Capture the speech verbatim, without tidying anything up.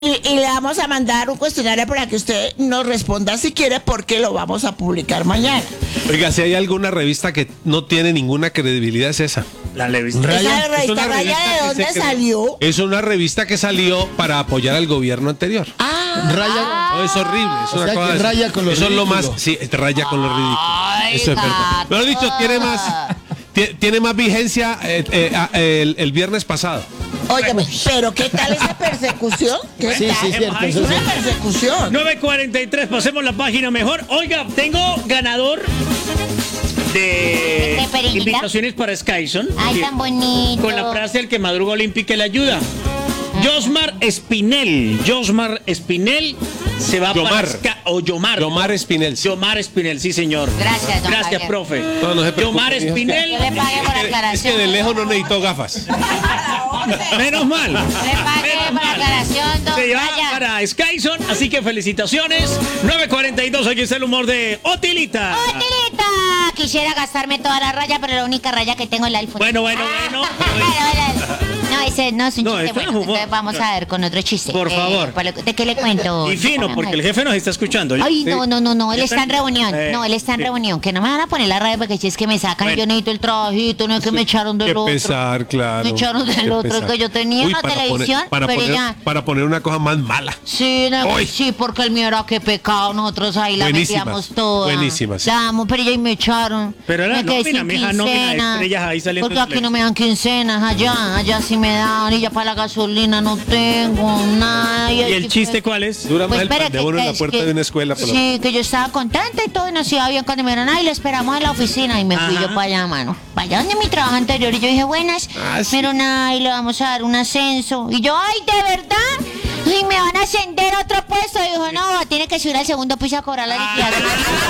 Y, y le vamos a mandar un cuestionario para que usted nos responda si quiere, porque lo vamos a publicar mañana. Oiga, si hay alguna revista que no tiene ninguna credibilidad es esa. La revista. ¿Esa revista Es una Raya revista de que dónde se cre- salió? Es una revista que salió para apoyar al gobierno anterior. Ah, Raya, No, es horrible. Es O una sea, cosa que de- raya con lo Eso es lo ridículo. más. Sí, raya con lo ridículo. Ay, Eso es verdad. gato. Pero dicho, tiene más. tie- Tiene más vigencia eh, eh, ah, el, el viernes pasado. óyeme, pero ¿qué tal esa persecución? ¿Qué Sí, tal? sí, cierto, Es eso una sí. persecución. nueve cuarenta y tres, pasemos la página mejor. Oiga, tengo ganador de ¿De Periquita? invitaciones para Skyson. Ay, Sí. tan bonito. Con la frase: el que madruga olímpica le ayuda. Josmar Espinel. Josmar Espinel se va Yomar. para Ska- o Yomar. Yomar Espinel. sí. Yomar Espinel, sí, señor. Gracias, don Gracias, Javier. profe. No, no se preocupe, Yomar mijo. Espinel. Yo le pagué por Es que aclaración. de lejos no necesitó gafas. Menos mal. Le pagué Menos por mal. aclaración, don Se va Raya. para Skyson, así que felicitaciones. nueve cuarenta y dos, aquí está el humor de Otilita. ¡Otilita! Quisiera gastarme toda la raya, pero la única raya que tengo es el iPhone. Bueno, bueno, bueno. Bueno, bueno. No, ese no es un No, chiste esto no es bueno. humor. Entonces vamos a ver con otro chiste. Por Eh, favor. para lo- ¿De qué le cuento? Y fino, porque el jefe nos está escuchando. Ay, no, no, no, no, él Ya está en están- reunión. Eh, No, él está en sí. reunión. Que no me van a poner la radio porque si es que me sacan, Bueno. yo necesito el trabajito, no es que me echaron del Qué otro. pesar, claro. Me echaron del Qué otro, pesar. que yo tenía Uy, una para televisión, poner, para, pero poner, ya. para poner una cosa más mala. Sí, no, Uy. sí, porque el mío era que pecado, nosotros ahí la Buenísimas, metíamos toda. buenísimas. La amo, pero ya ahí me echaron. Pero era me quedé nómina, sin mija, nómina de quincena, estrellas ahí saliendo porque en aquí Play. no me dan quincenas, allá, allá sí me dan, y ya para la gasolina no tengo nada. ¿Y el chiste cuál es? Dura más Pues el espere, pan de que- oro en que- la puerta que- de una escuela. Pero... Sí, que yo estaba contenta y todo, y nos iba bien cuando me dijeron, ay, lo esperamos en la oficina, y me fui Ajá. yo para allá, mano. Para allá donde mi trabajo anterior, y yo dije, buenas, Ah, sí. pero nada, y le vamos a dar un ascenso. Y yo, ay, ¿de verdad? Y me van a ascender a otro puesto. Y dijo, no, tiene que subir al segundo piso a cobrar la liquidación.